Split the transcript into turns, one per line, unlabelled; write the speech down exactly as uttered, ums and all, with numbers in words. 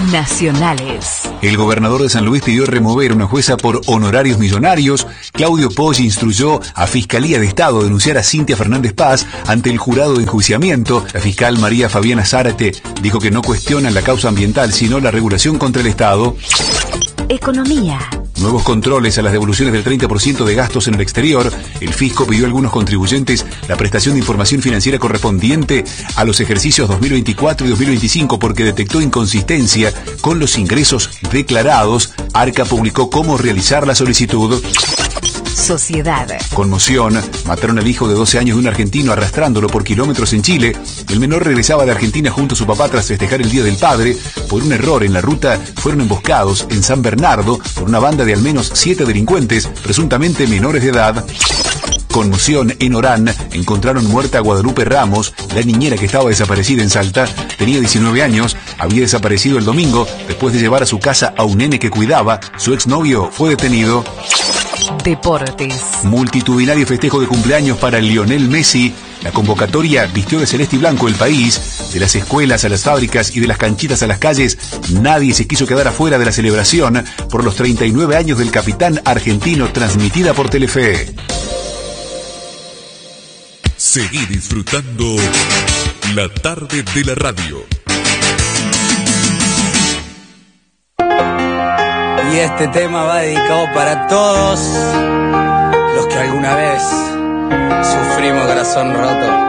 Nacionales.
El gobernador de San Luis pidió remover a una jueza por honorarios millonarios. Claudio Poggi instruyó a Fiscalía de Estado a denunciar a Cintia Fernández Paz ante el jurado de enjuiciamiento. La fiscal María Fabiana Zárate dijo que no cuestionan la causa ambiental, sino la regulación contra el Estado.
Economía.
Nuevos controles a las devoluciones del treinta por ciento de gastos en el exterior. El fisco pidió a algunos contribuyentes la prestación de información financiera correspondiente a los ejercicios dos mil veinticuatro y dos mil veinticinco porque detectó inconsistencia con los ingresos declarados. Arca publicó cómo realizar la solicitud.
Sociedad.
Conmoción. Mataron al hijo de doce años de un argentino arrastrándolo por kilómetros en Chile. El menor regresaba de Argentina junto a su papá tras festejar el Día del Padre. Por un error en la ruta fueron emboscados en San Bernardo por una banda de al menos siete delincuentes, presuntamente menores de edad. Conmoción en Orán. Encontraron muerta a Guadalupe Ramos, la niñera que estaba desaparecida en Salta. Tenía diecinueve años, había desaparecido el domingo después de llevar a su casa a un nene que cuidaba. Su exnovio fue detenido.
Deportes.
Multitudinario festejo de cumpleaños para Lionel Messi. La convocatoria vistió de celeste y blanco el país. De las escuelas a las fábricas y de las canchitas a las calles, nadie se quiso quedar afuera de la celebración por los treinta y nueve años del capitán argentino, transmitida por Telefe.
Seguí disfrutando la tarde de la radio.
Y este tema va dedicado para todos los que alguna vez sufrimos corazón roto.